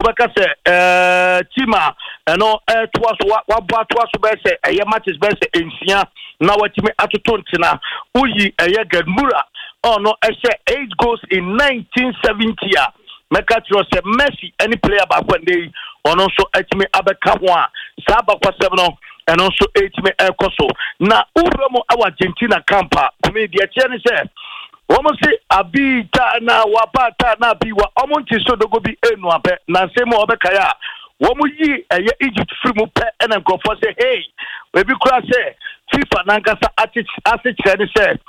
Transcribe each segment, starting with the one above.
ubeka se tima eno twaso wabwa twaso be se eye matches be se ensia na watimi atotontina uyi eye Gadmura no ehye 8 goals in 1970 a meka tro se Messi any player ba kwande ono so atimi abeka ho a sa ba kwasem no eno so atimi ekoso na uremo Argentina campa kumi de che ne se womo se abita na wapata na biwa omonti so dogo bi enu ape na semo obeka ya womo yi eye Egypt free mu pe ena nkofo se hey we bi kura se FIFA nankasa ati chere se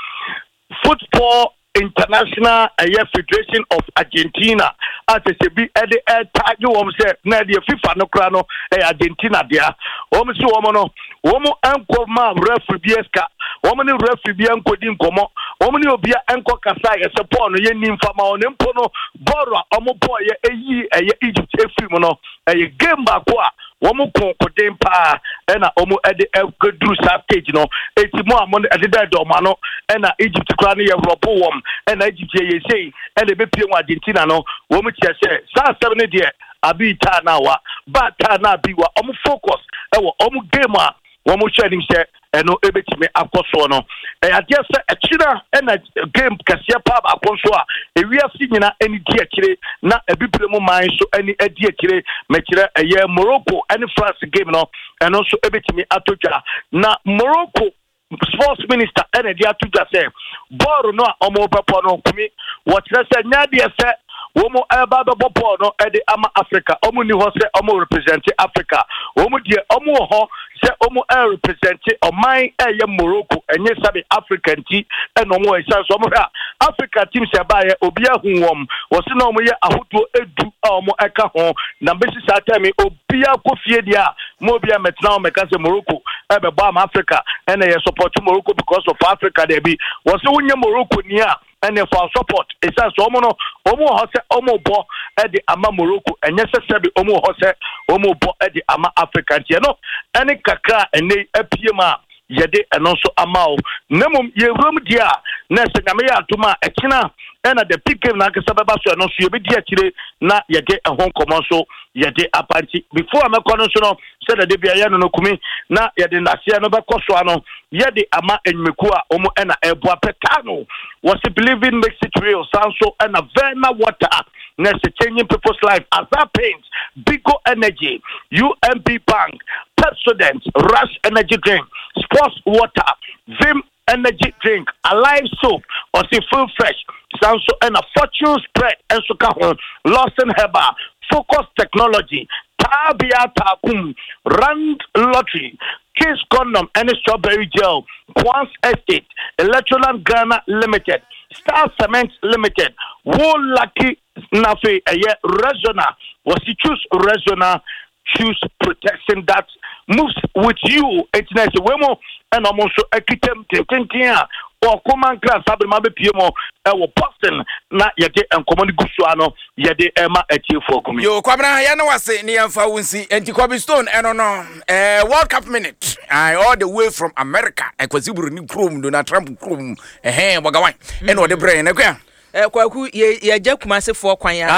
Football International Federation of Argentina as a be at the tag you say na the FIFA no kra no Argentina dia si womo anko ma referee bieska womo ni referee bi anko di nkomo womo ni obi anko kasa ye support no ye nimfa ma on mpo no boro omo boy ye Egypt efiri no game back a womo konkodem pa na omo ede egedru stage no etimo amon ede do ma no na Egypt kra no ye robo wom na Egypt ye sei na be pie Argentina no womo tie se sa 7 de abita na wa ba ta na biwa omo focus ewo omo game a womo hwenim se eno ebetime akoso no ade se akira na game kase pa ba akoso a ewiase nyina eni di akire na ebibremu man so eni adi akire mekire eye Morocco and France game no eno so ebetime atodwa na Morocco sports minister ene dia atodwa se ball no omo pepo no kumi wo kire se nya de se womo eba bebo Paul no ede ama Africa omo ni ho se omo represent Africa womo die omo ho se omo represent oman eye Morocco enye sabe African ti eno omo e so omo ha Africa team se ba ye obi ahun wom wo se na omo ye ahodo edu omo eka ho na besi sa time obi akofie dia mo obi ametna o meka se Morocco ebe ba ama Africa ene ye support Morocco because of Africa there be wo se wonye Morocco ni a ene for support e say so omo no omo ho se omo bo e de ama Morocco enye se be omo ho se omo bo e de ama Africa tie no ene kakra ene apiema yede eno so ama o nemum ye rom dia na se nyame ya atoma ekina ena the big game na kasa baba so eno so ye be dia kire na yede ehon komo so yede apanti before amekono so no se de bia ye no kumi na yede ndase no be koso ano yede ama enmeku a omo ena eboa petano was believing makes it real sanso ena vena water na se changing people's life as that paint Bigo Energy UMB Bank Pepsodent Rush Energy Drink Sports Water Vim Energy Drink Alive Soap or see full fresh sanso and a fortune spread and so Lawson Herbal Focus Technology Tabia Takum Rand Lottery Kiss Condom and Strawberry Gel Quans Estate Electroland Ghana Limited Star Cement Limited Wool Lucky Nafe Resona was he choose Resona choose protection that moves with you. It's nice. Wemo and almost ekitem tintia or command class mabe piemo Boston na yede and common gusuano yede ema etie for kumi. Yo kwabra ya no wase ni amfa wonsi enti Kobe Stone eno no World Cup minute all the way from America ekwaziburu ni chrome Donald Trump chrome wagawan eno de brain ekwa kwaku ye jakumase fo kwan ya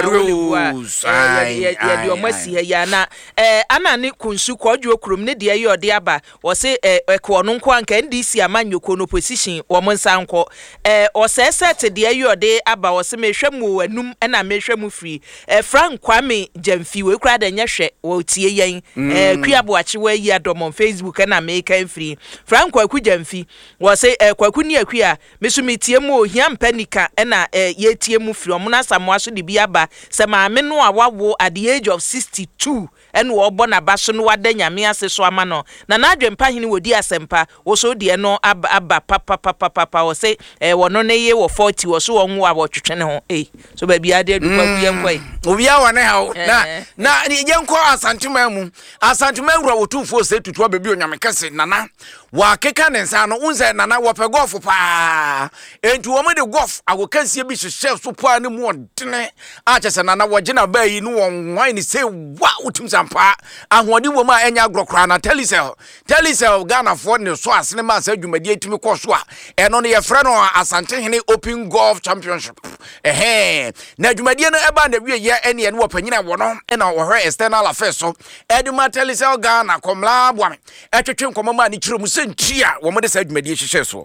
arus ye de omasi ya na ana ne kunsu kwadwo krom ne de ye ode aba wo se ekwo no nko anka NDC amanyoko no position wo monsa nko o se set de ye ode aba wo se mehwemu anum na mehwemu free Frank Kwame Jamfi we kura da nyehwe wo tie yen kuabo achi wa yi adom Facebook na make free Frank Kwaku Jamfi wo se kwaku ni akua mesumi tie mu ohia mpanika na yetie mu firi omuna samoa so de biaba se maame no a wawo at the age of 62 and wo bo na ba so no wada nyame ase so ama no na adwempa hini wodi asempa wo so de no aba papa wo se wono ne ye wo 40 wo so wonwo a wo twetwe ne ho so ba bia de adwuma ku yenkwai obi a wane ha na yenko asantuma mu asantuma wura wotufo se tutu ba bi onyame kese nana wa keka ne nsa no unze nana wo pe golf pa entu wo me de golf agokansie bi hyehyɛ so pa ne mu odene a kyese nana wo gina ba yi no won wan ni say wa utim sam ampa ahodi wo ma enya agrokra na telisel Ghana for ne so asene ma sa dwumadi etimi kɔ so a eno ne ye frɛ no Asante Hene Open Golf Championship na dwumadi no eba na wie ye ene ye no panyina wo no na wɔhwɛ external affairs so eduma telisel Ghana komla boame etwetwe nkomo ma ne kyerɛ mu sentia wo mo de sa dwumadi hyehyɛ so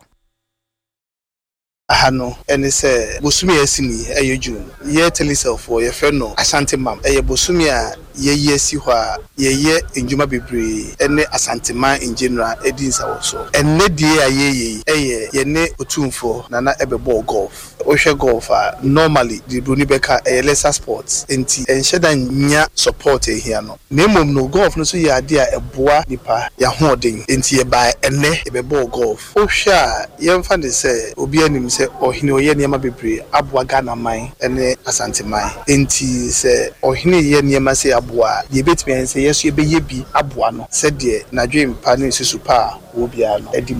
Ahano ene se bosumi asini June ye telisel for ye frɛ no Asante Mam bosumi a ye si hɔ a ye enjuma bebre ene Asante Man in general edinsa wo so ene die a ye ne otumfo na ebebɔ golf ohwe golf a normally the bruni beka lesser sports enti enhyeda nya support here no nemom no golf no so ye ade a eboa nipa ya hoden enti ye ba ene ebebɔ golf ohwe a ye mfa de se obi anim se ohine oye niema bebre aboa Ghana man ene Asante Man enti se ohine ye niema se aboa ye betimi ense yeso ye beye bi aboa no se de na dwem pa ne susu pa wo bia no edimu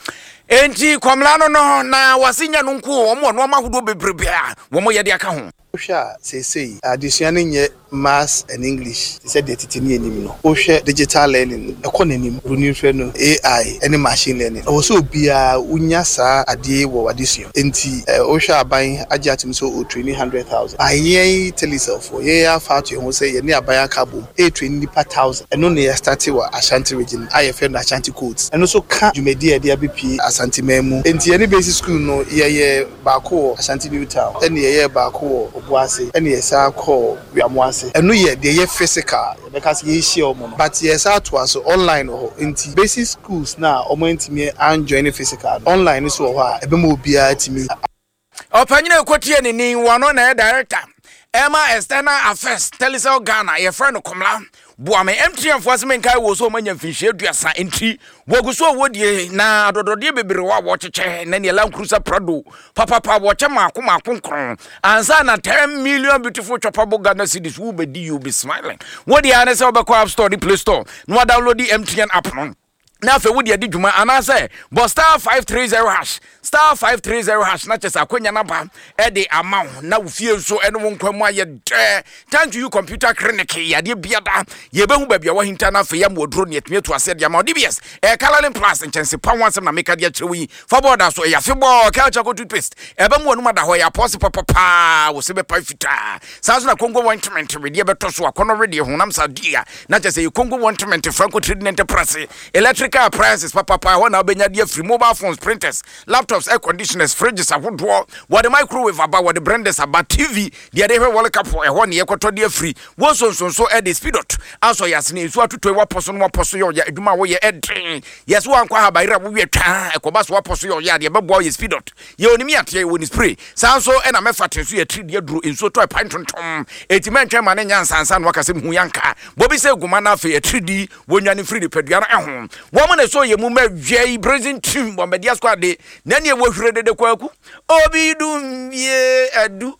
enti komla no na wasinya no nko omo no mahodo bebrebe a wo mo ye de aka ho Osha say addition nye maths and English. He said that titini enim no. Osha digital learning, economy, running no AI, any machine learning. Also be a unya sa ade wo addition. Enti Osha buying ajatim so training 100,000. Aye telisel for ye fa to who say ye ne abaya cabo e training per 1,000. And no ne start wa Ashanti region, IFM Ashanti codes. And also can you media dia BP Ashanti memu. Enti any basic school no ye bako Ashanti New Town. Then ye bako Obuase and yesa call Wiamwase and no ye the physical because ye share but yes out to us online or into basic schools now or me and join physical online is what ebemo bia timi opanyina ekotie ni wano na director Emma External Affairs Telisel Ghana ye friend komla Buame MTN for men kai wo so manya finhye duasa enti woguso wodie na adodode bebre wa wo cheche na ne Land Cruiser Prado papa wo che maako kron ansa na 10 million beautiful chopable Ghana cedis wo be di you be smiling wodie ane se obekọ App Store di Play Store no download the MTN app no na fe wodi adi dwuma anase bo star 530 hash star 530 hash na chesa akonya na ba e de amount na wo fie so eno wonkwamu aye thank you computer clinic ya de biada ye behu ba bia wo hinta na fe ya modro ne etime to ase de amount DBS Caroline Plusnchense pa wansem na meka de achewi for border so ya fe bo culture go toothpaste e be mu onuma da ho ya pose papa wo se be pa fita sanso na Congo ointment we de beto so akono we de honam sadia na chese Congo ointment Franco Trading Enterprise electric appliances papa when abenya dia free mobile phones printers laptops air conditioners fridges ahodo what the microwave about what the blenders about TV dia dey World Cup for ehon ye koto dia free wo so e dey speedot aso yasne so atoto wa poso no poso yo ya aduma wo ye edren yes wo ankwa ha bayira wo wie twa ekoba so wa poso yo ya de bebo ye speedot ye onimi ate woni spray sanso e na mefa tenso ye tri dia duro enso to pantontom etimentwe ma ne nyansansa no wakase hu yanka bobi se guma na fe ye 3D wonwane free de pedua ehon na so ye mu ma dwai brazil team bo media squad de na ne wo hwere de kwaku obi dum ye adu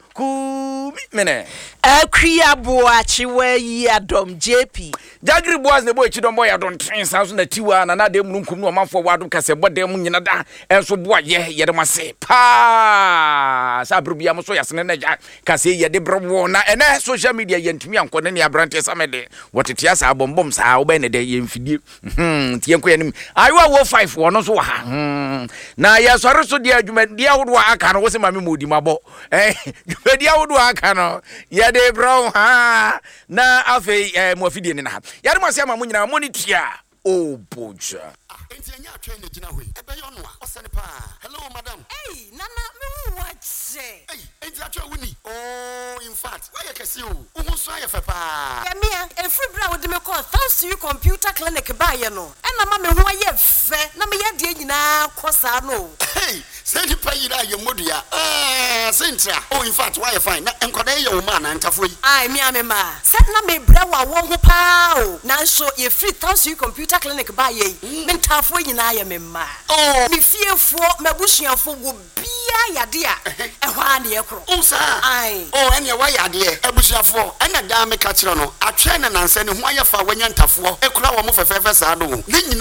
ku mene akria boachi we yi adom JP jagri boas ne boy chidom boy adon train sanso na tiwa na de mu nkum no manfo wadom kase bodem mu nyina da enso boa ye de mase pa sabru bia mo so yasene na ja kase ye de bro na ene social media ye ntumi anko ne abrante samede wotetia sa bombom sa wo be ne de ye mfidie tie nko yanim aywa wo 5 wono so ha na ya sore so dia adwuma dia wodo aka no wo se mame modi mabo dia wodo aka no ye de bro ha na afi mo afidie ne na ya de mo se ma mo nyina mo ni tia o boja enti anya atwe ne gina hoi ebe yo no a osane pa hello madam hey nana me watch hey enti atwe wuni oh in fact why you kesi o wo so aye fe pa ya mia every bra wo de me call thanks to you computer clinic ba ye no na ma me ho aye fe na me ye de nyina kosa no hey say di pa yira ye modua sentra oh in fact why you fine na enkoda ye wo ma na ntafo yi ai me ma set na me bra wa wo ho pa o na so ye free thanks to you computer clinic ba ye me ntafo nyina ye me ma oh me fiefo mabusuafo go bia yade a ehwa na ye kro o sa ai oh ene wa yade abusuafo ene da me ka kire no atwe na nanse ne ho aye fa wanya ntafo ekura wo mo fefefe sa do